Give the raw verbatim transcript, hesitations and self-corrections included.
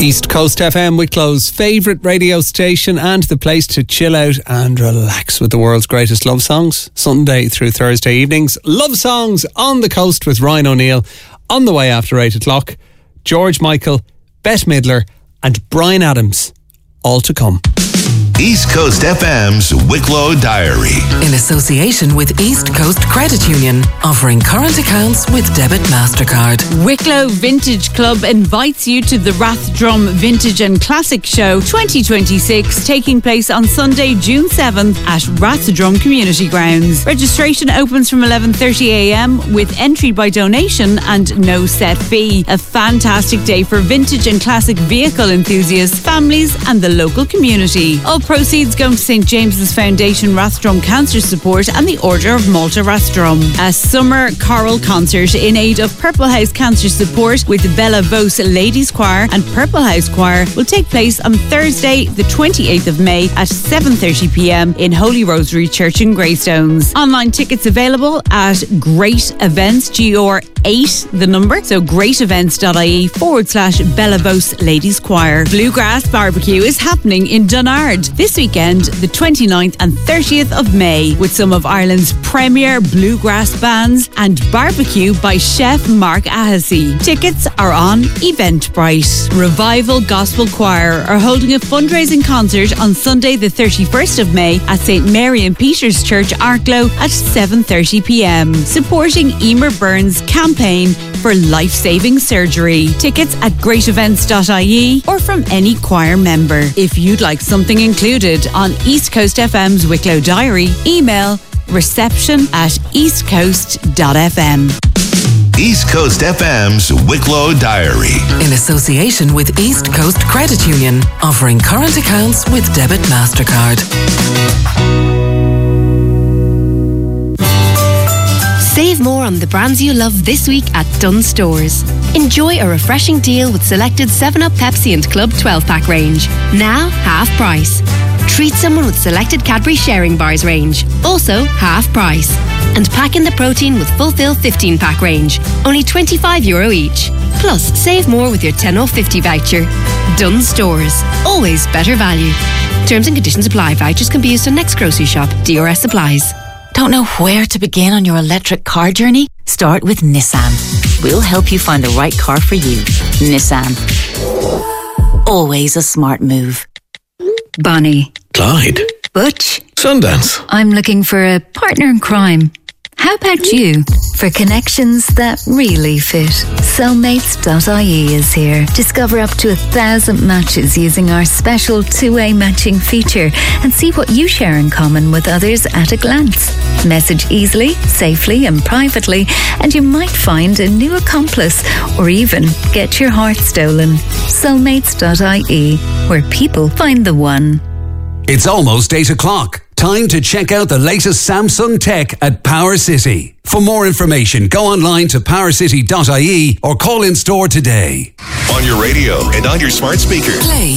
East Coast F M, Wicklow's favourite radio station and the place to chill out and relax with the world's greatest love songs. Sunday through Thursday evenings. Love Songs on the Coast with Ryan O'Neill. On the way after eight o'clock, George Michael, Bette Midler and Bryan Adams. All to come. East Coast F M's Wicklow Diary. In association with East Coast Credit Union, offering current accounts with debit MasterCard. Wicklow Vintage Club invites you to the Rathdrum Vintage and Classic Show twenty twenty-six, taking place on Sunday, June seventh at Rathdrum Community Grounds. Registration opens from eleven thirty a m with entry by donation and no set fee. A fantastic day for vintage and classic vehicle enthusiasts, families and the local community. All proceeds going to Saint James's Foundation Rathdrum Cancer Support and the Order of Malta Rathdrum. A summer choral concert in aid of Purple House Cancer Support with Bella Vos Ladies Choir and Purple House Choir will take place on Thursday the twenty-eighth of May at seven thirty p m in Holy Rosary Church in Greystones. Online tickets available at Great Events, G R eight the number, so greatevents.ie forward slash Bella Vos Ladies Choir. Bluegrass Barbecue is happening in Dunnard this weekend, the twenty-ninth and thirtieth of May, with some of Ireland's premier bluegrass bands and barbecue by Chef Mark Ahasi. Tickets are on Eventbrite. Revival Gospel Choir are holding a fundraising concert on Sunday the thirty-first of May at Saint Mary and Peter's Church, Arklow at seven thirty p m, supporting Emer Burns' campaign for life-saving surgery. Tickets at greatevents.ie or from any choir member. If you'd like something included on East Coast F M's Wicklow Diary, email reception at eastcoast.fm. East Coast F M's Wicklow Diary. In association with East Coast Credit Union, offering current accounts with debit MasterCard. Save more on the brands you love this week at Dunnes Stores. Enjoy a refreshing deal with selected seven up Pepsi and Club twelve pack range. Now half price. Treat someone with selected Cadbury Sharing Bars range. Also half price. And pack in the protein with Fulfill fifteen pack range. Only twenty-five euro each. Plus, save more with your ten off fifty voucher. Dunnes Stores. Always better value. Terms and conditions apply. Vouchers can be used on next grocery shop. D R S supplies. Don't know where to begin on your electric car journey? Start with Nissan. We'll help you find the right car for you. Nissan. Always a smart move. Bonnie. Clyde. Butch. Sundance. I'm looking for a partner in crime. How about you? For connections that really fit, soulmates dot I E is here. Discover up to a thousand matches using our special two-way matching feature and see what you share in common with others at a glance. Message easily, safely and privately, and you might find a new accomplice or even get your heart stolen. soulmates dot I E, where people find the one. It's almost eight o'clock. Time to check out the latest Samsung tech at Power City. For more information, go online to power city dot I E or call in store today. On your radio and on your smart speaker. Play